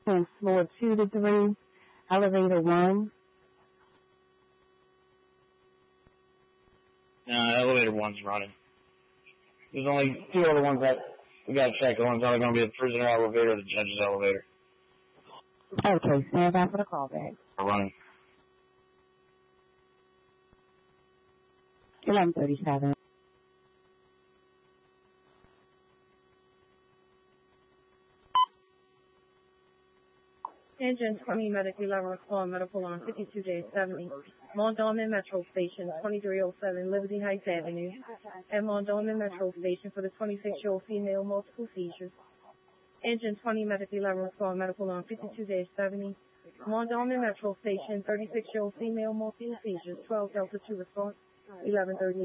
on floor 2 to 3, elevator 1. No, elevator 1's running. There's only 2 other ones that we got to check. The one's only going to be the prisoner elevator or the judge's elevator. Okay, stand by for the callback. Running. 11:37. Engine 20 medically level call medical on 52J70. Mondawmin Metro Station 2307 Liberty Heights Avenue. And Mondawmin Metro Station for the 26-year-old female multiple seizures. Engine 20 medically level call medical on 52J70. Mondawmin Metro Station 36-year-old female multiple seizures. 12 Delta 2 response. 11:30.